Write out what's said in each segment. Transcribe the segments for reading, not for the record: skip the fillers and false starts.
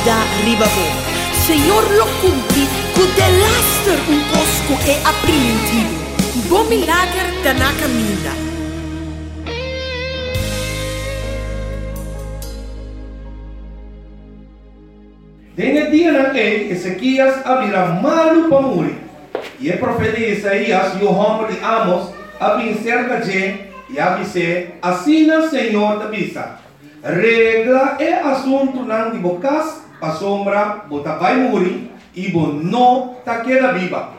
da ribabo. Senhor lo cumpri, cu de laster un cosco e aprimentivo. Bom milagre da na caminha. Nel dia naquele, Ezequias abrirá malu para morrer. E o profeta Isaías e o homem de Amos abrim cerca de e avise, assim o Senhor te avisa. Regla é assunto não de bocas, a sombra, bota vai morrer e bo não ta queda viva.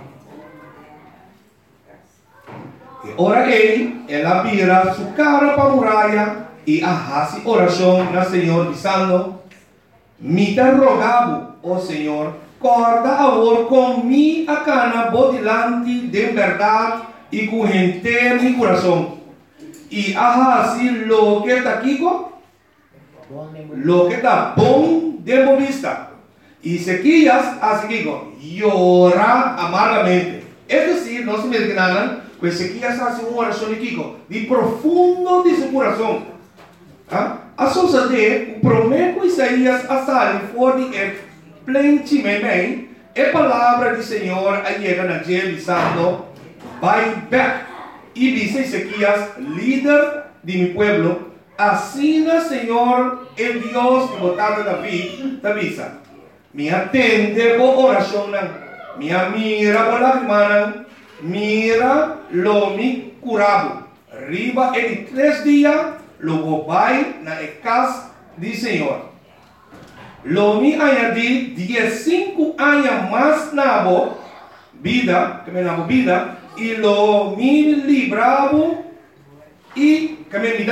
E ora ela vira sua cara para a muralha e arrasa oração na Senhor dizendo: me te rogavo, ó Senhor, corda agora com mi a cana bodilante de verdade e com gente mi coração. E assim lo que está aqui, lo que está bom de vista. E Ezequias assim llora amargamente. Es decir, no se me enganan, pues Ezequias hace una oración de profundo de su corazón. A sociedade, o prometo Isaías a sair fora de plenamente a palavra do Senhor a chega na dia dizendo: vai back. E diz Ezequias, líder de mi pueblo, assim o Senhor, el Dios que botado David, te avisa: me atende por oração, me mira por lágrimas, mira lo mi curado. Riba em 3 dias. Logo vai na casa do Senhor. Lo me añadi 15 anos mais na vida, e lo me libravo e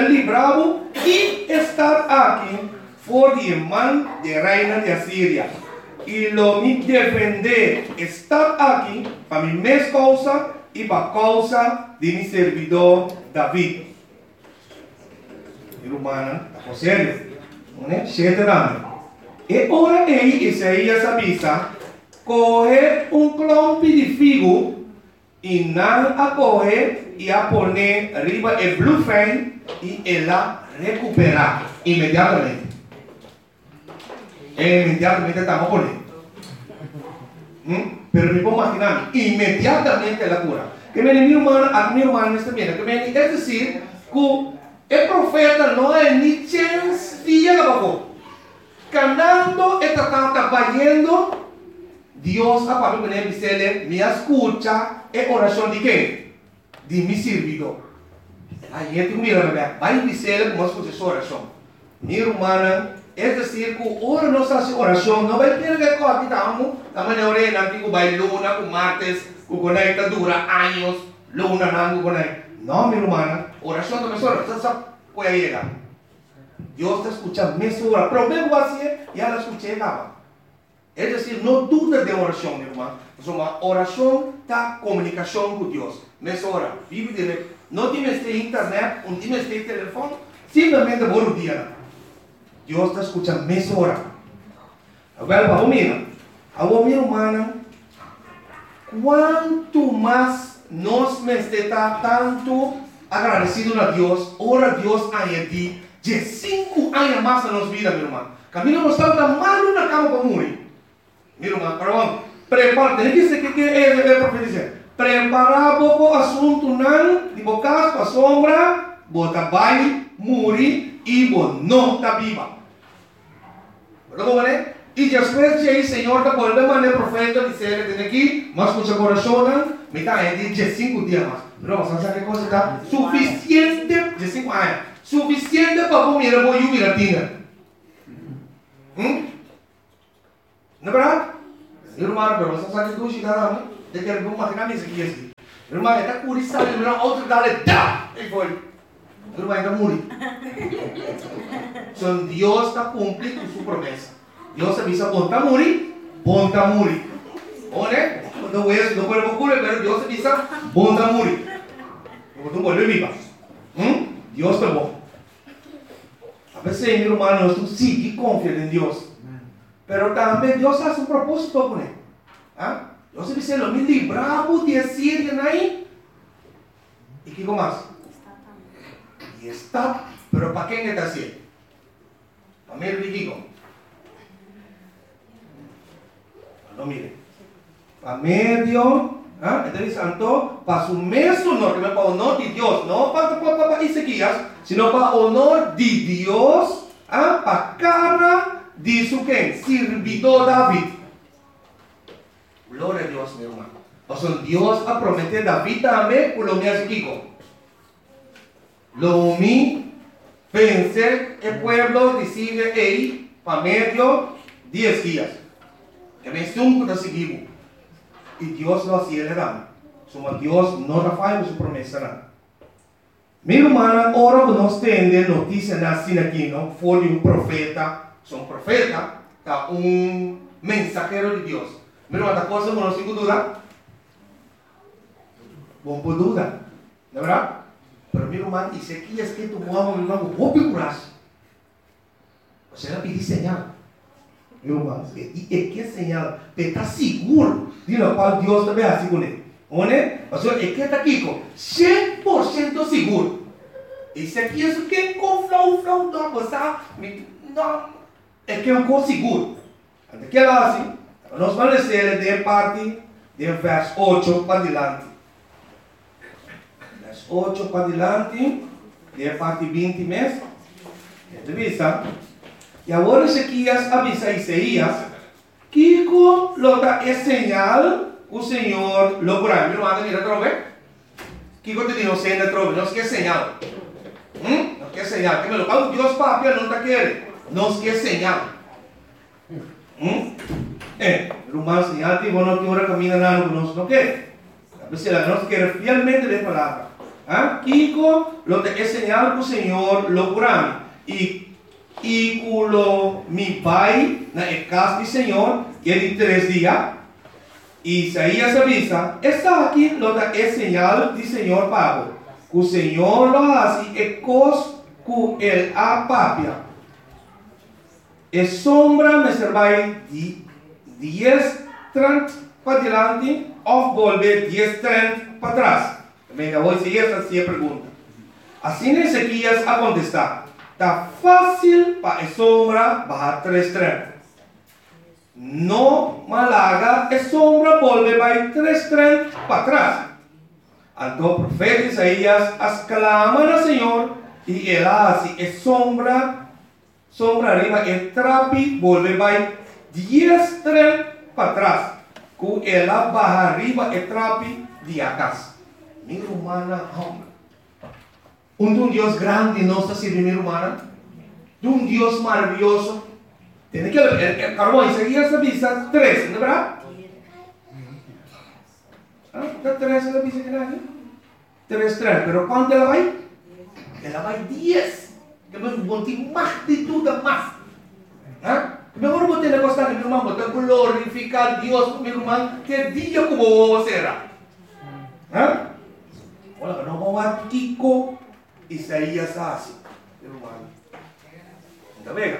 estar aqui por de mão de reina de Assíria. E lo me defender estar aqui para minha mesma causa e para a causa de meu servidor David. Humana, a sério, não é? Chega também. E ora Isaías avisa: corre clompe de figo e não a corre e a poner arriba o bluefan e ela recuperar imediatamente. Imediatamente estamos por aí. Pero me puedo imaginar, imediatamente ela cura. Que mi hermano está viendo, que es decir, que el profeta não é ni chance dia abajo. Canando está trabajando, Dios a Pablo que dice, me escucha é oração de quem? De mi servidor. Aí gente mira, vai dizer como escucha essa oração. Minha irmã, é decir, que ora nossa oração não vai ter que coagitamos, da maneira que vai luna, com martes, que conecta dura anos, luna não conecta. No, mi hermana, oración de mesora, usted sabe puede llegar. Dios te escucha mesora, pero vengo así, ya la escuché, llegaba. Es decir, no dudes de oración, mi hermano. Una oración está comunicación con Dios. Mesora, vive directo. No tienes de internet, no tienes de teléfono, simplemente por un día. Dios te escucha mesora. Agora, vamos mirar. Agora, mi hermana, quanto mais nós me está tanto agradecido a Deus, ora Deus añadi de 5 anos mais na nossa vida, meu irmão. Camino não está mal na cama para morrer. Meu irmão, perdão, prepara, tem que ser que é profetizar. Preparar o assunto não, de bocas para sombra, bota vai morrer e não está viva. Perdão, né? E depois de aí, Senhor, da por maneira profeta dizer que tem aqui, mas com seu coração, me está aí de 5 dias mais. Não, sabe que coisa está suficiente de 5 anos, suficiente para comer a boia miratina. Não é verdade? Irmão, pero você sabe que hoje nada, de que vamos matar nisso aqui assim. Irmão, está curioso, irmão, outro dale, dá, e foi. Irmão, está morrendo. Então Deus está cumprindo sua promessa. Dios avisa, ponta a morir. ¿One? No puede ocurrir, pero Dios avisa, ponta a morir. Porque tú vuelves viva. Dios te va. A veces, mi hermano, tú sí confías en Dios. Pero también Dios hace un propósito con él. Dios dice, lo me libramos de Asiria ahí. ¿Y qué más? Y está, pero ¿para quién está así? Para mí, el rico. No mire. A medio, entonces santo, para su mes honor, que para honor de Dios, no para Ezequías, sino para honor de Dios, para cara de su quien, servidor David. Gloria a Dios, mi hermano. O sea, Dios ha prometido David también, por lo mío es Kiko. Lo mi pensé, el pueblo decide ahí, para medio 10 días. Que me estuvo de seguir. Y Dios lo hacía le dan. Somos Dios no falla su promesa. Mi hermana, ahora nos tiene noticias así aquí, ¿no? Fue de un profeta. Son profeta, un mensajero de Dios. Mi hermana, cosa no sin duda. Bom por duda, ¿no verdad? Pero mi hermano, y sé que es que tu mamá me manda un curas. O sea, la pide señal. Mi hermano, y es que señal, te está seguro de lo cual Dios te ve así con él. O sea, es que está aquí con 100% seguro. Y si aquí es que con flow, no, pues no, es que es un cosa seguro. Antes que ela así, nos van a decir de parte del verso 8 para adelante. 8 para adelante, de parte 20 meses, vista. Y ahora Ezequías avisa a Isaías, que lo da es señal, o Señor lo curará. Mi hermano, mira, trove. Kiko te dijo, señal, trove, no es que señal. No es que señal. Que me lo paga Dios, papi, no te quiere. No es que señal. Rumano, señal, tipo, no quiero caminar nada, no quiere. A veces la no quiere fielmente de palabra. Kiko lo te señal que o Senhor lo curame e culo mi pai na casa do Senhor que é de 3 dias e Isaías avisa está aqui lo te señal do Senhor pago que o Senhor lo hace e cos que el apapia e sombra me servai de 10:30 para diante ou volver 10:30 para trás. Venga, hoy si esta sí pregunta. Así Ezequías a contestar. Está fácil para sombra bajar 3:30. No malaga, sombra volve para 3:30 para atrás. Entonces el profeta Isaías exclama al Señor y él hace sombra arriba, el trapi volve para 10:30 para atrás. Que él baja arriba el trapi de acá. Mi hermana, un Dios grande no está sirviendo mi hermana, de un Dios maravilloso. Tiene que el carbón Isaías avisa 3, ¿no verdad? ¿Está 3 la avisa que nadie? 3, pero ¿cuánto la va? Ela va 10. Que me monte más de tudo más. Mejor vos tenés que estar, mi hermano, te glorificar a Dios, mi hermano, que día como será. Olha, não vão a Kiko Isaías assim, irmão. Tá vendo?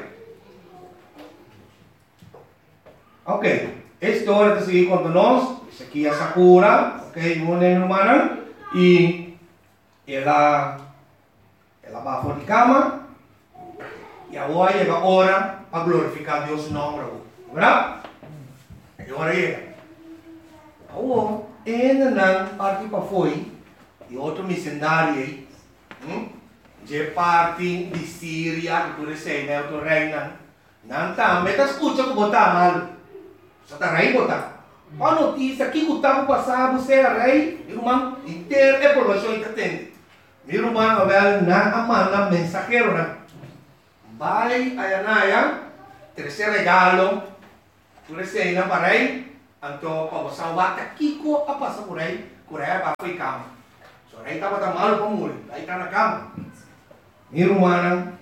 Ok, esta hora de seguir com nós, Ezequias Sakura, ok, minha irmã, e ela vai fora de cama, e agora chega a hora para glorificar Deus em nome, verdade? E agora chega. Agora, ainda não parte para foi. E outro missionário de parte de Síria, que tu recebe, né, outro reina. Não tá, mas tá escuta que botar mal. Só tá rei botar. A notícia que o tempo passado você é rei, irmão, inteiro é informação que tem. Meu irmão, Abel, na amanda mensageiro, né? Vai a Yanaya, terceiro regalo, tu recebe na para rei, então para você salvar, Kiko a passar por rei para ficar. Aí estava mal para morrer, aí está na cama. Minha irmã,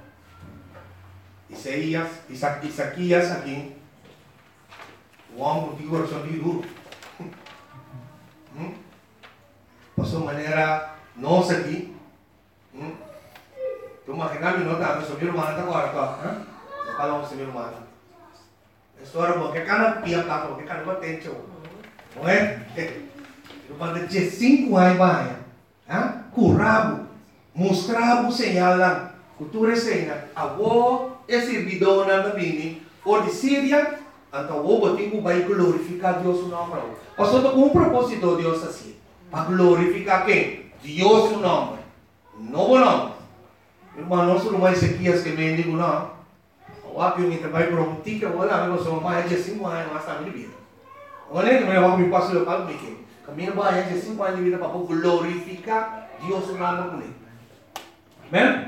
Isaías aqui, o homem de coração de duro. Passou de maneira nossa aqui. Tu imaginas, não está, mas minha irmã está agora, não falamos com minha irmã. História boa, que cana pia tá, que cana batente, não é? Eu falei de 5 anos vai. Curabo, mostrava o señal lá, cultura señal, avó é servidor na Bini, ou de Síria, Então, o botico vai glorificar Deus o nome. Pastor, com um propósito Deus assim. Para glorificar quem? Deus o nome. Novo nome. Irmão, não sou mais Ezequias que me digo, não. O apio me trabalha por um tique, eu olho, eu sou mais de 5 anos, mas está minha vida. Olha, que eu me passo o palco, que caminho mais de 5 anos de vida para glorificar Deus o nome comigo. Amém?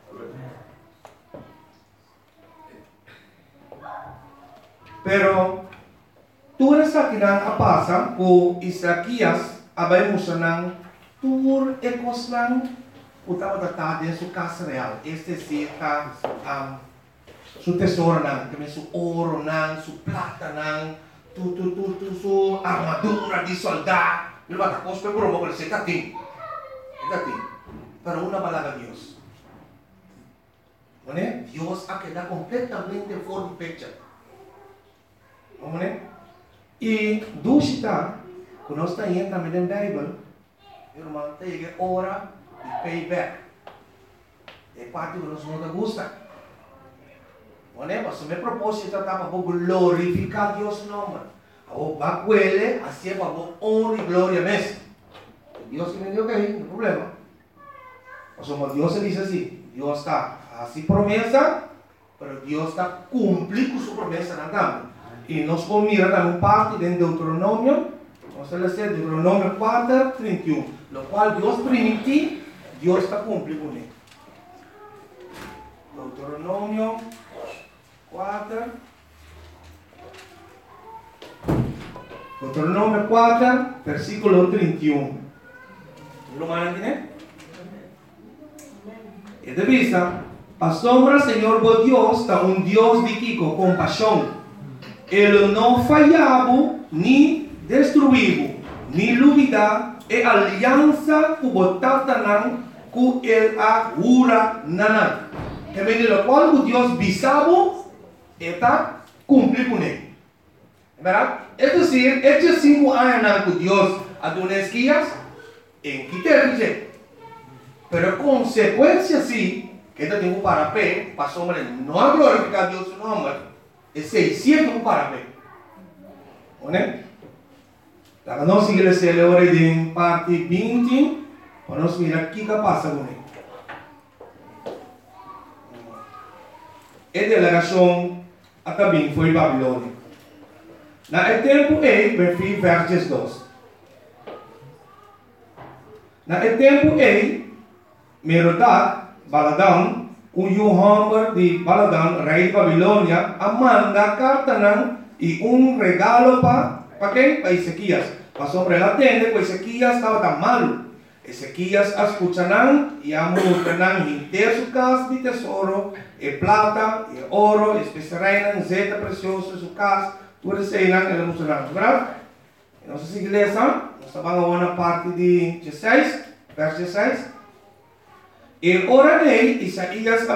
Pero, tu essa que não passa com Isaquias, abai musanang tur ekoslang utama tata de su casa real. Este sí está su tesoro nang, que su oro nang, su plata nang, su armadura de soldado. Ele vai estar com os pegou uma coisa, está tem. Pero una palabra Dios. ¿Vale? Dios ha quedado completamente fuera de picture. ¿Vale? Y dusita, quando está entra na Bíblia, irmão, tem hora de payback. É parte que nós não gosta. ¿Vale? Mas o meu propósito é para glorificar Deus nome. O bacuele, assim é para honra e glória mesmo. Deus que me deu ok, não problema. Mas como Deus diz assim, Deus está assim promessa, mas Deus está cumprindo sua promessa na cama. E nós vamos mirar uma parte de Deuteronômio, vamos ler Deuteronômio 4, 31, no qual Deus permitiu, Deus está cumprindo com ele. Deuteronômio 4, Deuteronômio 4, versículo 31. ¿Lo mandan tiene? Y de vista, asombra Señor vos Dios, está un Dios de Kiko, compasión. Ele não falhava, nem destruiu, nem duvida, e aliança que botava nan, que ele agura nan. E bem, o qual Deus bisavo, está cumprido com ele. Verdade? É dizer, estes 5 anos que Deus a duas guias, em que ter, pero consequência sim, que ele tem um parapé, passou não a glorificar Deus o nome. É 600 para mim. Né? Lá nós igreja agora em parte 20, para nós mirar o que passa com ele. A delegação também foi Babilônia. Na tempo verso 2. Na tempo Merodach, Baladan, o Hammer de Baladan, rei de Babilônia, manda carta e regalo para quem? Para Ezequias. Para sobre ela tende, porque Ezequias estava tão malo. Ezequias escucharán e mostran inteiro sua casa de tesouro, e plata, e ouro, especiarán, zeta precioso sua casa, tudo isso aí ele mostrará. Verdade? Nossa igreja, nós vamos a parte de 16, verso 16. E ora Isaías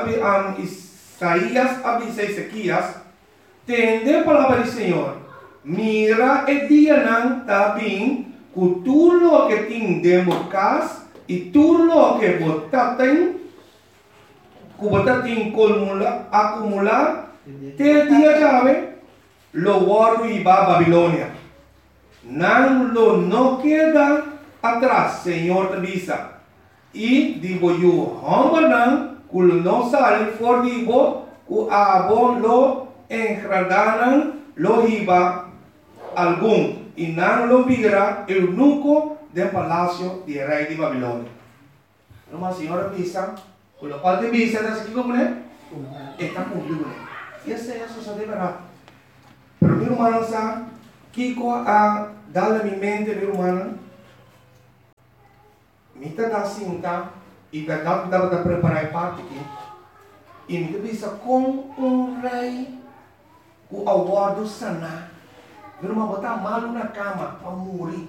avisa Ezequias, tende a palavra do Senhor, mira e dia não está bem, que tudo que tem dentro de casa e tudo que você tem acumular, te dia chave, lo guardo e va a Babilônia. Não queda atrás, Senhor te avisa. E digo eu, hambanan, kul no sale for digo, ku abo lo engradanan lo hiba algum, e não lo vira eunuco del palacio de rei de Babilônia. Uma senhora visa, com o qual de visa, está aqui como é? Está cumprido. E essa é a sua verdade. Pero meu irmão, Kiko a dar a minha mente, meu irmão, Mita da cinta e dapat preparar parte aqui. E mita bisa com rei o aguardo sana. Vira uma botar malo na cama para morrer.